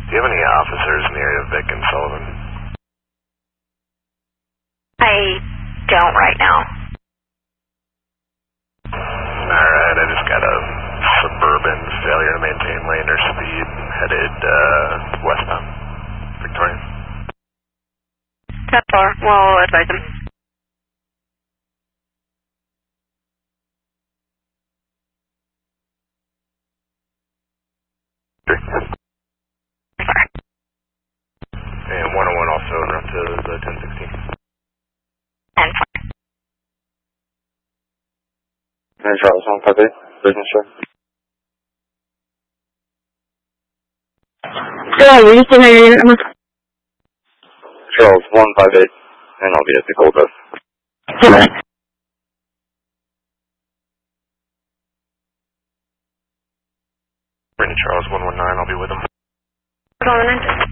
Do you have any officers in the area of Vic and Sullivan? I don't right now. Alright, I just got a Suburban failure to maintain lane or speed headed westbound. Victoria. 10-4, we'll advise them. And 101 also en route to the 1016. 10-4. Charles 158, business check. Charles 158, and I'll be at the Gold Dust. Brittany Charles 119, I'll be with him. Hold on a minute.